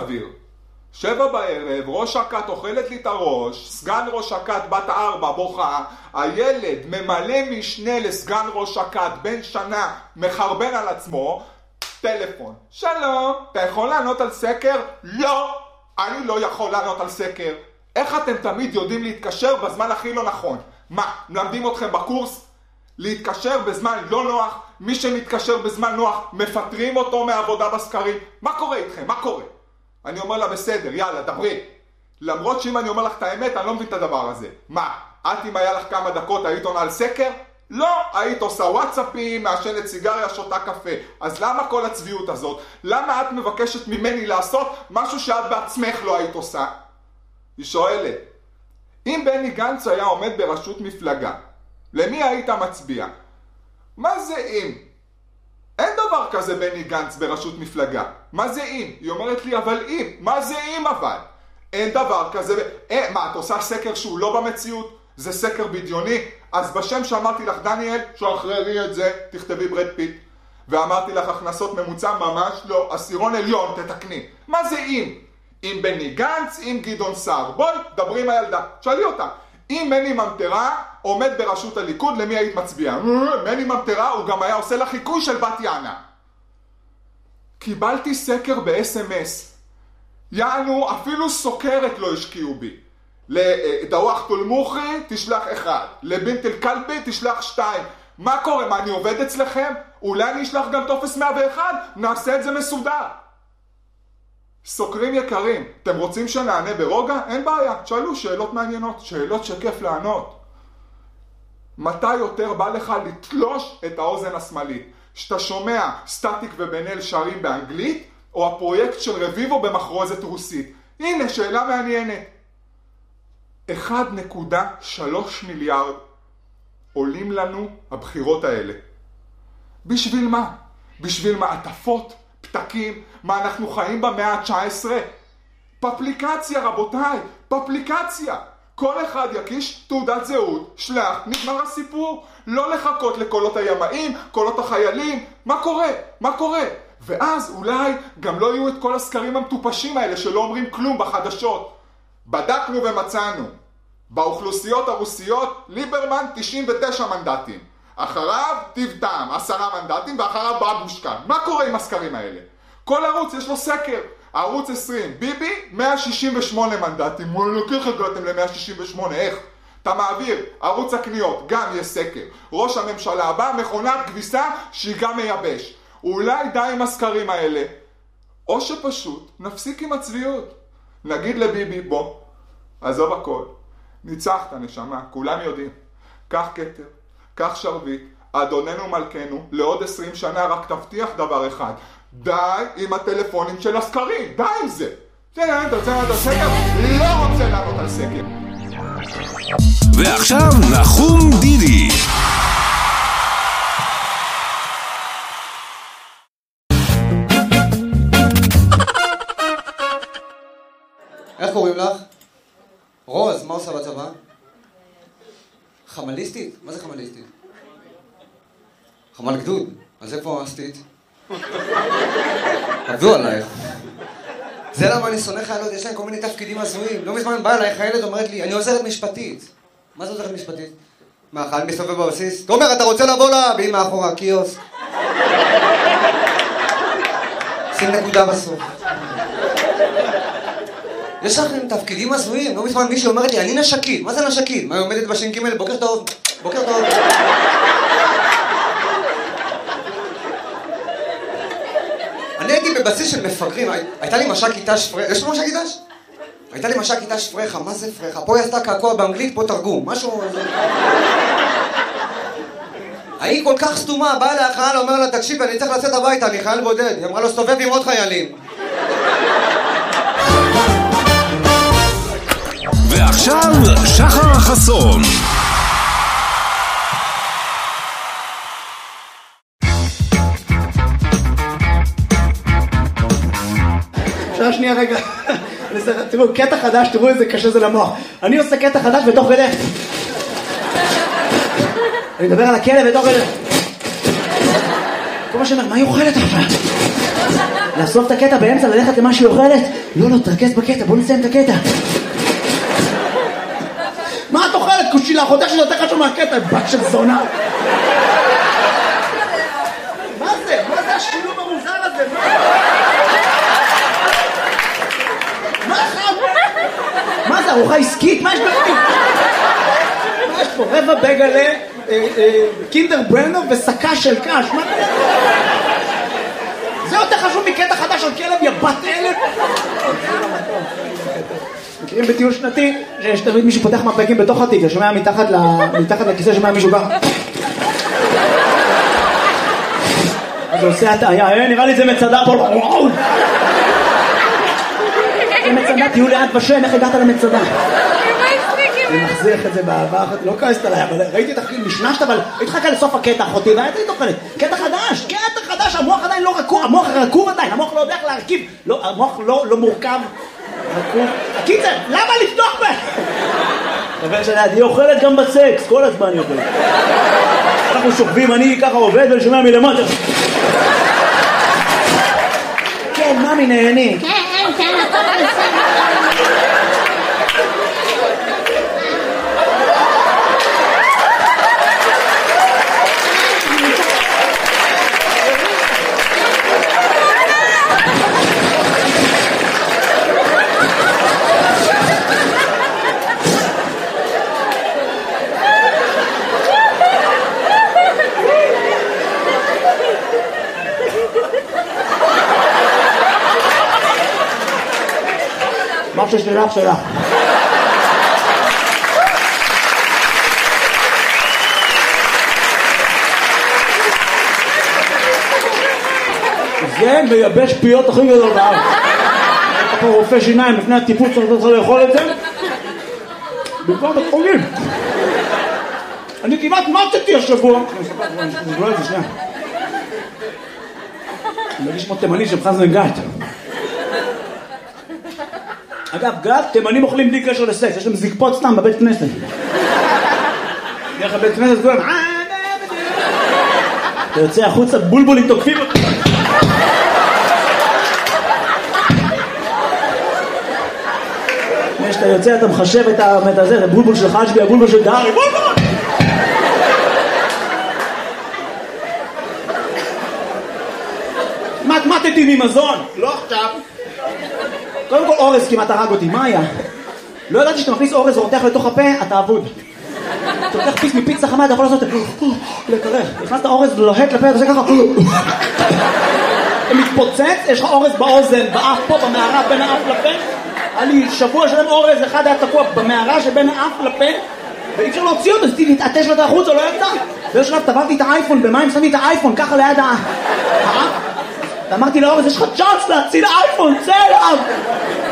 סביר. 7 בערב, ראש הכת אוכלת לי את הראש, סגן ראש הכת בת 4 בוכה, הילד ממלא משנה לסגן ראש הכת בן שנה מחרבן על עצמו, טלפון. שלום, אתה יכול לענות על סקר? לא, אני לא יכול לענות על סקר. איך אתם תמיד יודעים להתקשר בזמן הכי לא נכון? מה, מלמדים אתכם בקורס? להתקשר בזמן לא נוח, מי שמתקשר בזמן נוח מפטרים אותו מעבודה בסקרים. מה קורה איתכם? מה קורה? אני אומר לה בסדר, יאללה, דברי. למרות שאם אני אומר לך את האמת, אני לא מבין את הדבר הזה. מה, את אם היה לך כמה דקות היית עונה על סקר? לא, היית עושה וואטסאפים, מעשנת סיגריה, שותה קפה. אז למה כל הצביעות הזאת? למה את מבקשת ממני לעשות משהו שאת בעצמך לא היית עושה? היא שואלת, אם בני גנץ היה עומד בראשות מפלגה, למי היית מצביע? מה זה אם? אין דבר כזה בני גנץ בראשות מפלגה. מה זה אם? היא אומרת לי, אבל אם. מה זה אם אבל? אין דבר כזה. מה, את עושה סקר שהוא לא במציאות? זה סקר בדיוני? אז בשם שאמרתי לך, דניאל, שחררי את זה, תכתבי ברד פיט. ואמרתי לך, הכנסות ממוצע ממש לא, עשירון עליון, תתקני. מה זה אם? אם בני גנץ, אם גדעון סער. בואי, דברי עם הילדה. שאלי אותה. אם מני ממטרה עומד בראשות הליכוד, למי היית מצביעה? מני ממטרה הוא גם היה עושה לה חיקוי של בת יענה. קיבלתי סקר ב-SMS. יענו, אפילו סוקרת לא השקיעו בי. לדווח תולמוכי תשלח 1, לבינט אל קלבי תשלח 2. מה קורה? מה, אני עובד אצלכם? אולי אני אשלח גם טופס 101? נעשה את זה מסודר. סוקרים יקרים, אתם רוצים שנענה ברוגע? אין בעיה, תשאלו שאלות מעניינות, שאלות שכיף לענות. מתי יותר בא לך לתלוש את האוזן השמאלית? שאתה שומע סטטיק ובן אל שרים באנגלית, או הפרויקט של רביבו במחרוזת רוסית? הנה, שאלה מעניינת. 1.3 מיליארד עולים לנו הבחירות האלה. בשביל מה? בשביל מעטפות? פתקים? מה, אנחנו חיים במאה ה-19? פפליקציה, רבותיי, פפליקציה. כל אחד יקיש תעודת זהות, שלח, נגמר הסיפור. לא לחכות לקולות הימאים, קולות החיילים. מה קורה? מה קורה? ואז אולי גם לא יהיו את כל הסקרים המטופשים האלה שלא אומרים כלום בחדשות. בדקנו ומצאנו. באוכלוסיות הרוסיות, ליברמן 99 מנדטים. אחריו טיבטם 10 מנדטים, ואחריו בבושקן. מה קורה עם הסקרים האלה? כל ערוץ יש לו סקר. ערוץ 20, ביבי 168 מנדטים. איך הגעתם ל-168? איך? אתה מעביר, ערוץ הקניות, גם יש סקר. ראש הממשלה הבא, מכונת כביסה שהיא גם מייבש. אולי די עם הסקרים האלה, או שפשוט נפסיק עם הצביעות. נגיד לביבי, בוא, עזוב הכל. ניצחת נשמה, כולם יודעים. קח כתר, קח שרביט, אדוננו מלכנו, לעוד 20 שנה רק תבטיח דבר אחד. די עם הטלפונים של הסקרים, די עם זה. אתה רוצה לענות על סקר? לא רוצה לענות על סקר. ועכשיו נחום דידי. איך קוראים לך? רוז, מה עושה בצבא? חמליסטית? מה זה חמליסטית? חמל גדוד. אז איפה עשתית? עבדו עלייך. זה למה אני שונא חיילות, יש להם כל מיני תפקידים הזויים. לא מזמן בא אליי חיילת אומרת לי, אני עוזרת משפטית. מה זה עוזרת משפטית? מה, חייל מסתובב בבסיס? תומר, אתה רוצה לבוא לה? והיא מאחורה, קיוסק. שים נקודה בסוף. יש לכם תפקידים הזויים. לא מזמן מישהי אומרת לי, אני נשקית. מה זה נשקית? מה, היא עומדת בש"ג? בוקר טוב. בוקר טוב. אני הייתי בבסיס של מפגרים, הייתה לי מש"ק איתש פרחה, יש לו מש"ק איתש? הייתה לי מש"ק איתש פרחה, מה זה פרחה? פה היא עשתה קעקוע באנגלית, פה תרגום, משהו... היא כל כך סתומה, באה אליה החייל, אומר לה, תקשיב, אני צריך לצאת הביתה, אני חייל בודד. היא אמרה לו, סתובב עם עוד חיילים. ועכשיו, שחר חסון. שנייה רגע, תראו, קטע חדש, תראו איזה קשה זה למוח. אני עושה קטע חדש בתוך כדי. אני מדבר על הכלב בתוך כדי. כל מה שאומר, מה היא אוכלת עכשיו? לאסוף את הקטע באמצע, ללכת למה שהיא אוכלת? לא, תרכז בקטע, בוא נסיים את הקטע. מה את אוכלת? קושילה, אחותך שלי יותר חשוב מהקטע, בת של זונה. מה זה? מה זה השילוב המוזר הזה? מה זה, ארוחה עסקית? מה יש בפנים? מה יש פה? רבע בגלה, קינדר ברנר וסקה של קש. מה זה? זה יותר חשוב מקטע חדש על כלב יבת אלף. מכירים בטיול שנתי שיש תמיד מישהו פותח מפקים בתוך התיק, שומע מתחת לכיסא, שומע מישהו ככה. אז הוא עושה הטעיה, נראה לי זה מצדה פה. זה מצדה, תהיו לאט בשם, איך הגעת למצדה? אני מחזיך את זה באהבה אחת, לא כעסת עליי, אבל ראיתי אותך כאילו נשנשת, אבל הייתי חכה לסוף הקטע אחותי, והייתי תוכלת, קטע חדש, המוח עדיין לא רקוב, המוח רקוב עדיין, המוח לא יודע איך להרכיב, המוח לא מורכב, רקוב. הקיצר, למה לפתוח בהם? חבר שלי, היא אוכלת גם בסקס, כל הזמן היא אוכלת. אנחנו שוכבים, אני ככה עובד ואני שומע מלמטה. כן, ממי נהני. כן, הכל בסדר. מה ששלך שלך. זה מייבש פיות הכי גדול בארץ. אתה פה רופא שיניים לפני הטיפוס צריך לאכול את זה. במקום בית חולים. אני כמעט מתתי השבוע. אני אספר את זה שנייה. אני מרגיש כמו תימני של חזן גת. אגב, גת, תימנים אוכלים בלי קשר לסקס, יש להם זקפות סתם בבית כנסת. דרך הבית כנסת כולם, אתה יוצא החוצה, בולבולים תוקפים אותך. כשאתה יוצא, אתה מחשב את הזה, את הבולבול של חשבי, הבולבול של דארי, בולבול! מתמטתי ממזון, לא עכשיו. קודם כל אורז כמעט הרג אותי, מה היה? לא ידעתי שאתה מכניס אורז ורותח לתוך הפה, אתה אבוד. אתה לוקח פיס מפיצה חמה, אתה יכול לעשות לקרח. הכנסת אורז לוהט לפה, אתה עושה ככה. אתה מתפוצץ, יש לך אורז באוזן, באף פה, במערה, בין האף לפה. היה לי שבוע שלם אורז, אחד היה תקוע במערה שבין האף לפה, ואי אפשר להוציא אותו, אז תתעטש לו את החוץ, או לא יצא. באיזשהו שלב טבעתי את האייפון, במים שמתי את האייפון, ככה ליד האף. ואמרתי לאורז, יש לך צ'אנס להציל האייפון, צא אליו!